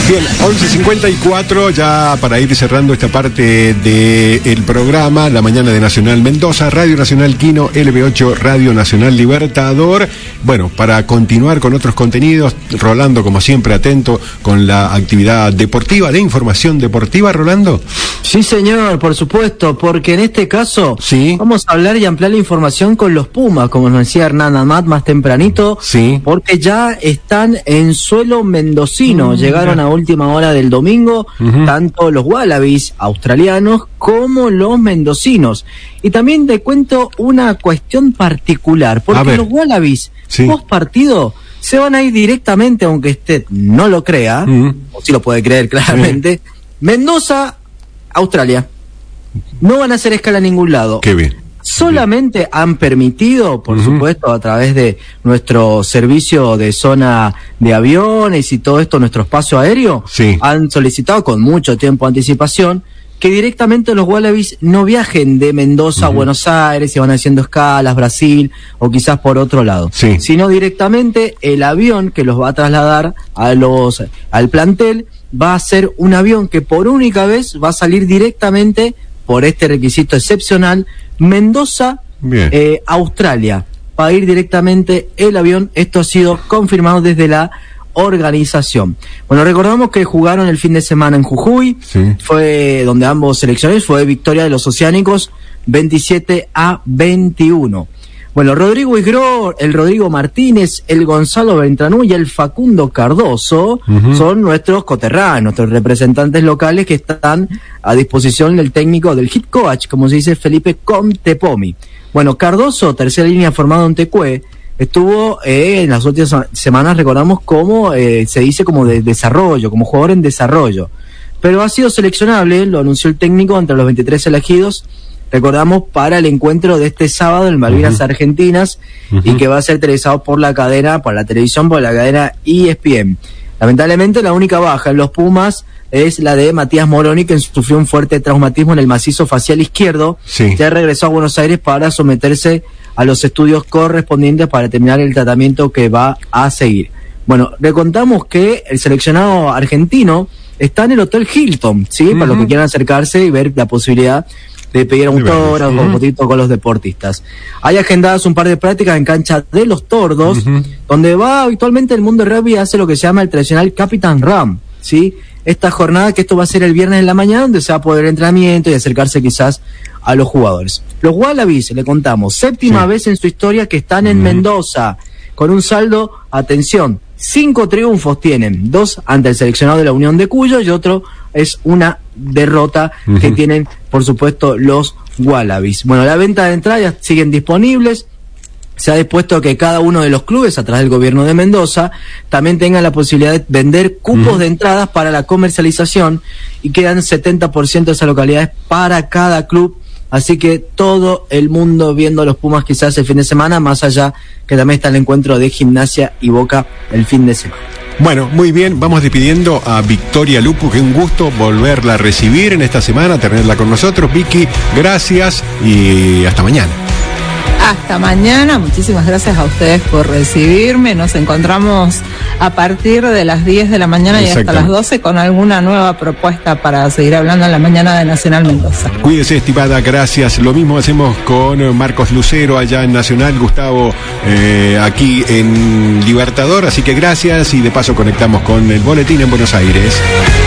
Bien, 11:54, ya para ir cerrando esta parte del programa, la mañana de Nacional Mendoza, Radio Nacional Quino, LB8, Radio Nacional Libertador. Bueno, para continuar con otros contenidos, Rolando, como siempre, atento con la actividad deportiva, de información deportiva, Rolando. Sí, señor, por supuesto, porque en este caso sí, vamos a hablar y ampliar la información con los Pumas, como nos decía Hernán Amat más tempranito, sí, porque ya están en suelo mendocino, llegaron a última hora del domingo, tanto los Wallabies australianos como los mendocinos. Y también te cuento una cuestión particular, porque los Wallabies, post partido, se van a ir directamente, aunque usted no lo crea, o sí lo puede creer claramente, Mendoza, Australia. No van a hacer escala a ningún lado. Qué bien. Solamente han permitido, por supuesto, a través de nuestro servicio de zona de aviones y todo esto, nuestro espacio aéreo, han solicitado con mucho tiempo de anticipación que directamente los Wallabies no viajen de Mendoza a Buenos Aires y van haciendo escalas, Brasil o quizás por otro lado, sino directamente el avión que los va a trasladar al plantel va a ser un avión que por única vez va a salir directamente por este requisito excepcional, Mendoza, Australia, para ir directamente el avión. Esto ha sido confirmado desde la organización. Bueno, recordamos que jugaron el fin de semana en Jujuy, fue donde ambos selecciones, fue victoria de los oceánicos 27-21. Bueno, Rodrigo Isgró, el Rodrigo Martínez, el Gonzalo Beltranú y el Facundo Cardoso son nuestros coterráneos, nuestros representantes locales que están a disposición del técnico, del head coach, como se dice, Felipe Contepomi. Bueno, Cardoso, tercera línea formado en Tecué, estuvo en las últimas semanas, recordamos, como se dice, como de desarrollo, como jugador en desarrollo. Pero ha sido seleccionable, lo anunció el técnico, entre los 23 elegidos, recordamos, para el encuentro de este sábado en Malvinas Argentinas, y que va a ser televisado por la cadena, por la televisión, por la cadena ESPN. Lamentablemente la única baja en los Pumas es la de Matías Moroni, que sufrió un fuerte traumatismo en el macizo facial izquierdo. Ya regresó a Buenos Aires para someterse a los estudios correspondientes para terminar el tratamiento que va a seguir. Bueno, le contamos que el seleccionado argentino está en el Hotel Hilton, para los que quieran acercarse y ver la posibilidad de pedir un autógrafo, un fotito con los deportistas. Hay agendadas un par de prácticas en cancha de los Tordos, donde va habitualmente el mundo del rugby, hace lo que se llama el tradicional Capitán Ram, esta jornada, que esto va a ser el viernes en la mañana, donde se va a poder entrenamiento y acercarse quizás a los jugadores. Los Wallabies, le contamos, séptima vez en su historia que están en Mendoza, con un saldo, atención, 5 triunfos tienen, 2 ante el seleccionado de la Unión de Cuyo y otro es una derrota que tienen, por supuesto, los Wallabies. Bueno, la venta de entradas siguen disponibles. Se ha dispuesto que cada uno de los clubes, a través del gobierno de Mendoza, también tenga la posibilidad de vender cupos de entradas para la comercialización, y quedan 70% de esas localidades para cada club. Así que todo el mundo viendo a los Pumas quizás el fin de semana, más allá que también está el encuentro de Gimnasia y Boca el fin de semana. Bueno, muy bien, vamos despidiendo a Victoria Lupu, que un gusto volverla a recibir en esta semana, tenerla con nosotros. Vicky, gracias y hasta mañana. Hasta mañana, muchísimas gracias a ustedes por recibirme. Nos encontramos a partir de las 10 de la mañana y hasta las 12 con alguna nueva propuesta para seguir hablando en la mañana de Nacional Mendoza. Cuídese, estimada, gracias. Lo mismo hacemos con Marcos Lucero allá en Nacional, Gustavo aquí en Libertador, así que gracias, y de paso conectamos con el boletín en Buenos Aires.